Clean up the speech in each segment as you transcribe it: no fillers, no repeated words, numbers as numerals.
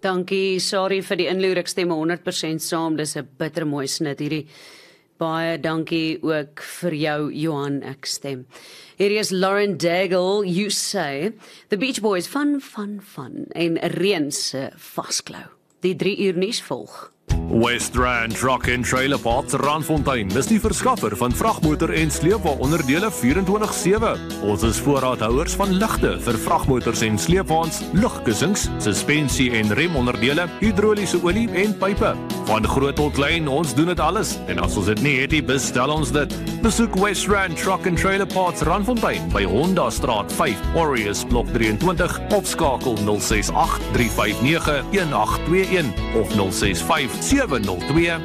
Dankie, sorry vir die inloer, ek stem 100% saam, dis 'n bitter mooi snit hierdie. Baie dankie ook vir jou, Johan, ek stem. Hier is Lauren Daigle, You Say, The Beach Boys, fun, en Reën se Vasklou. Die 3 uur nuus volg. West Rand Truck and Trailer Parks Randfontein is die verskaffer van vragmotor en sleepwa onderdele 24/7. Ons is voorraadhouers van ligte vir vragmotors en sleepwaens, lugkussings, suspensie en remonderdele, hidroliese olie en pype. Van groot tot klein, ons doen dit alles. En as ons dit nie het nie, bestel ons dit. Besoek West Rand Truck and Trailer Parks Randfontein by Honda Straat 5, Aureus Blok 23 of skakel 068 359 1821 of 065 702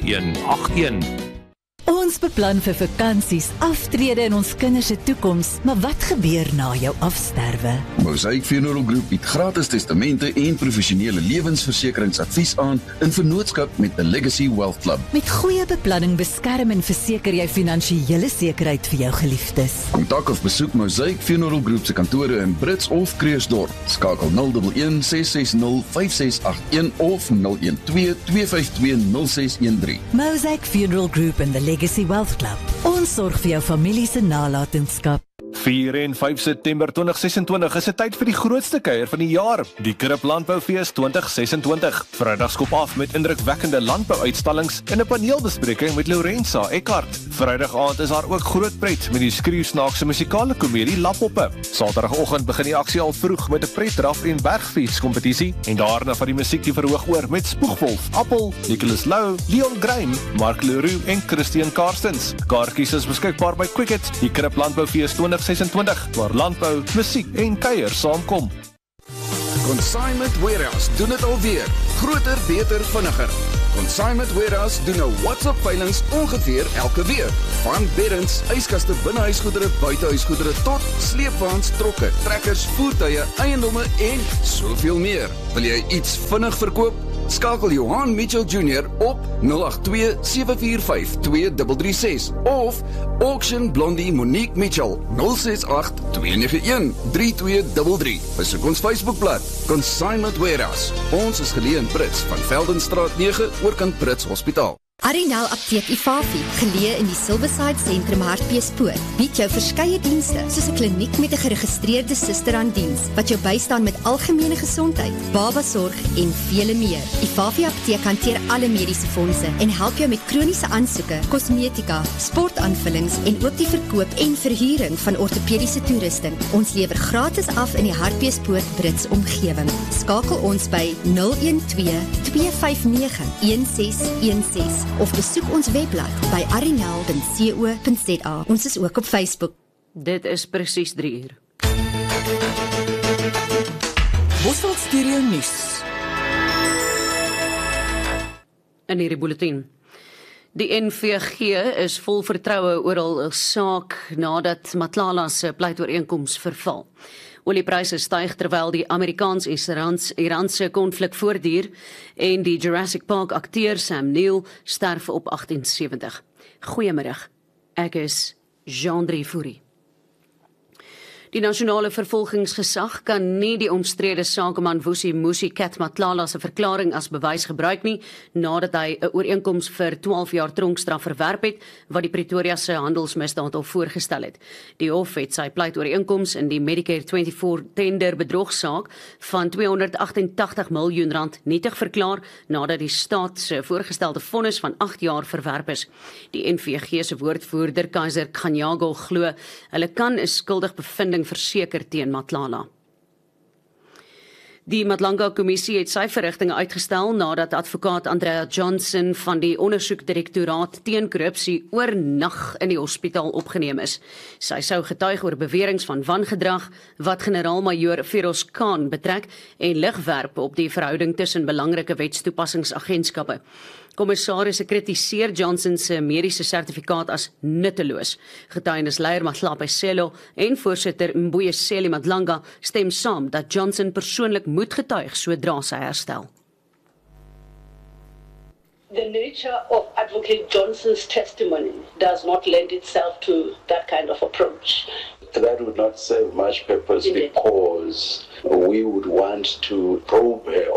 7181. Ons beplan vir vakansies, aftrede en ons kinders se toekoms, maar wat gebeur na jou afsterwe? Mosaic Funeral Group bied gratis testamente en professionele lewensversekeringsadvies aan in vennootskap met The Legacy Wealth Club. Met goeie beplanning beskerm en verseker jy finansiële sekerheid vir jou geliefdes. Kontak of besoek Mosaic Funeral Group se kantore in Brits of Krugersdorp. Skakel 011 660 5681 of 012 252 0613. Mosaic Funeral Group en The Legacy Wealth Club. Ons sorg vir jou familie se nalatenskap. 4 en 5 September 2026 is 'n tyd vir die grootste kuier van die jaar, die Krip Landboufees 2026. Vrydag skop af met indrukwekkende landbouuitstallings en 'n paneelbespreking met Lorenza Eckhart. Vrydag aand is daar ook groot pret met die skreeusnaakse musikale komedie Lappoppe. Saterdagoggend begin die aksie al vroeg met 'n pretdraf en bergfiets kompetisie en daarna van die musiek die verhoog oor met Spoegwolf, Appel, Nicholas Lou, Leon Grime, Mark Leroux en Christian Karstens. Kaartjies is beskikbaar by Quicket, die Krip Landboufees 2026, waar landbou, musiek en kuier saamkom. Consignment Warehouse doen dit alweer. Groter, beter, vinniger. Consignment Warehouse doen nou WhatsApp veilings ongeveer elke week. Van beddens, yskaste, binnehuisgoedere, buitehuisgoedere tot sleepwaens, trokke, trekkers, voertuie, eiendomme en soveel meer. Wil jy iets vinnig verkoop? Skakel Johan Mitchell Jr. op 082-745-2336 of Auction Blondie Monique Mitchell 068-291-3233. Besoek ons Facebookblad Consignment Warehouse. Ons is geleë in Brits van Veldenstraat 9 oorkant Brits Hospitaal. Arinel Apteek Ifafi, geleë in die Silverside Sentrum Hartbeespoort, bied jou verskeie dienste, soos 'n kliniek met 'n geregistreerde suster aan diens, wat jou bystaan met algemene gesondheid, babasorg en vele meer. Ifafi Apteek hanteer alle mediese fondse en help jou met kroniese aansoeke, kosmetika, sportaanvullings en ook die verkoop en verhuuring van ortopediese toerusting. Ons lewer gratis af in die Hartbeespoort Brits omgewing. Skakel ons by 012-259-1616 of besoek ons webblad by arinel.co.za. Ons is ook op Facebook. Dit is presies 3 uur. Bosveld Stereo Nuus. In hierdie bulletin. Die NVG is vol vertroue oor hul saak nadat Matlala se pleitooreenkoms verval. Oliepryse styg terwyl die Amerikaans-Iranse konflik voortduur en die Jurassic Park akteur Sam Neill sterf op 78. Goeiemiddag, ek is Jean-Drie Fourie. Die nasionale vervolgingsgesag kan nie die omstrede sakeman Vusi Musi Cat Matlala se verklaring as bewys gebruik nie, nadat hy 'n ooreenkoms vir 12 jaar tronkstraf verwerp het, wat die Pretoria se handelsmisdaad al voorgestel het. Die hof het sy pleitooreenkoms in die Medicare 24 tender bedrogsaak van R288 miljoen nietig verklaar, nadat die staat se voorgestelde vonnis van 8 jaar verwerp is. Die NVG se woordvoerder Kaiser Kganyago glo hulle kan 'n skuldig bevinding verseker teen Matlala. Die Matlanga-kommissie het sy verrigtinge uitgestel nadat advokaat Andrea Johnson van die ondersoekdirektoraat teen korrupsie oornag in die hospitaal opgeneem is. Sy sou getuig oor beweringe van wangedrag wat generaal-majoor Feroz Khan betrek en lig werp op die verhouding tussen belangrike wetstoepassingsagentskappe. Kommissarisse kritiseer Johnson se mediese sertifikaat as nutteloos. Getuienisleier Matlapeselo en voorsitter Mbuyiseli Madlanga stem saam dat Johnson persoonlik moet getuig sodra sy herstel. The nature of Advocate Johnson's testimony does not lend itself to that kind of approach. That would not serve much purpose Indeed. because we would want to probe her on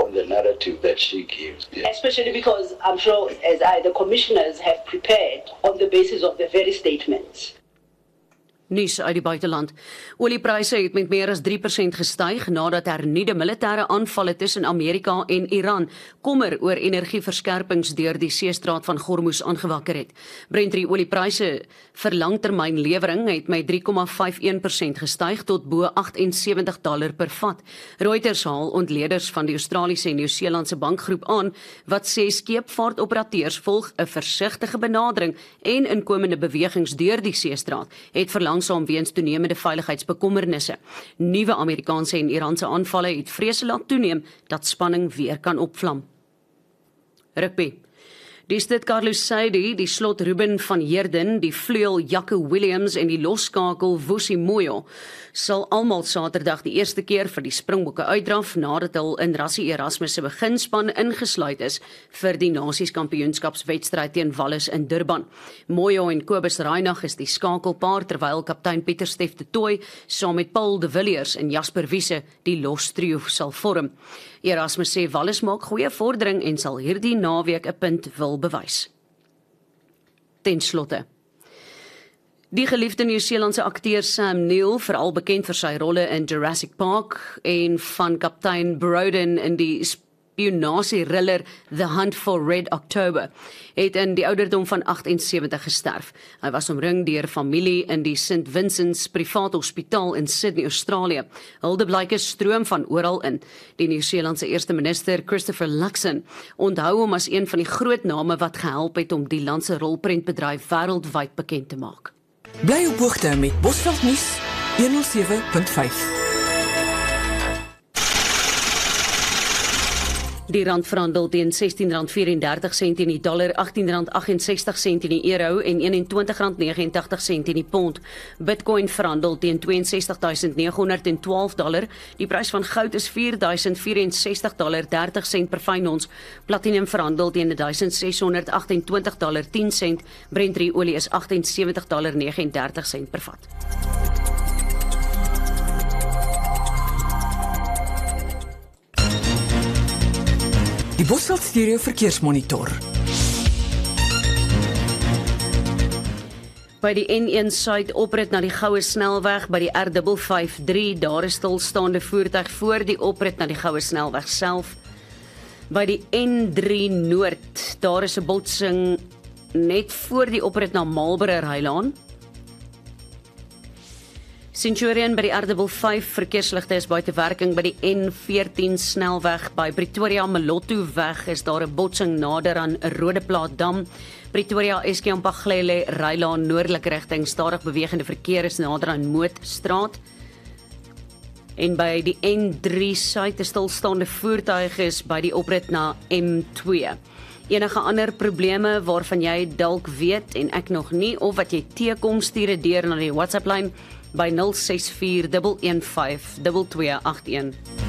on the narrative that she gives. Yeah. Especially because I'm sure the commissioners have prepared on the basis of the very statements. Nuus uit die buiteland. Oliepryse het met meer as 3% gestyg nadat hernuide militêre aanvalle tussen Amerika en Iran kommer oor energieverskerpings deur die seestraat van Hormuz aangewakker het. Brent oliepryse vir langtermynlewering het met 3,51% gestyg tot bo $78 per vat. Reuters haal ontleeders van die Australiese en Nieu-Seelandse bankgroep aan wat sê skeepvaartoperateurs volg 'n versigtige benadering en inkomende bewegings deur die seestraat het verlang saam weens toenemende veiligheidsbekommernisse. Nuwe Amerikaanse en Iranse aanvalle het vrese laat toeneem dat spanning weer kan opvlam. Rugby. Die Stid Carlos Saidi, die slot Ruben van Heerden, die vleuel Jaco Williams en die losskakel Vusi Moyo sal almal Saterdag die eerste keer vir die Springbokke uitdraf nadat hulle in Rassie Erasmus se beginspan ingesluit is vir die Nasies-kampioenskapswedstryd teen Wallis in Durban. Moyo en Kobus Reinagh is die skakelpaar terwyl kaptein Pieter Steff de Tooy saam met Paul de Villiers en Jasper Wiese die lostrio sal vorm. Erasmus sê Wallis maak goeie vordering en sal hierdie naweek 'n punt wil bewys. Ten slotte. Die geliefde Nieu-Seelandse akteur Sam Neill, veral bekend vir sy rolle in Jurassic Park en van kaptein Broden in die spionasie-thriller The Hunt for Red October, het in die ouderdom van 78 gesterf. Hy was omring deur familie in die St. Vincent's Privaat Hospitaal in Sydney, Australië. Huldeblyke stroom van oral in. Die Nieu-Seelandse eerste minister Christopher Luxon onthou hom as een van die groot name wat gehelp het om die land se rolprentbedryf wêreldwyd bekend te maak. Bly op hoogte met Bosveld Nuus 107.5. Die rand verhandel teen R16.34 in die dollar, R18.68 in die euro en R21.89 in die pond. Bitcoin verhandel teen $62.912. Die prys van goud is $4.064.30 per fyn ons. Platinum verhandel teen $1.628.10. Brent olie is $78.39 per vat. Die Bosveld Stereo Verkeersmonitor. By die N1 Suid oprit na die Goue Snelweg by die R553, daar is stilstaande voertuig voor die oprit na die Goue Snelweg self. By die N3 Noord, daar is 'n botsing net voor die oprit na Marlborough Rylaan. Centurion by die R5 verkeersligte is buite werking by die N14 snelweg by Pretoria Malotto weg is daar 'n botsing nader aan 'n Rodeplaat dam. Pretoria Eskom-Paglele Rylaan noordelike rigting stadig bewegende verkeer is nader aan Mootstraat. En by die N3 Suid is stilstaande voertuig is by die oprit na M2. Enige ander probleme waarvan jy dalk weet en ek nog nie of wat jy teekom stuur deur na die WhatsApp lyn by 064 115 2281.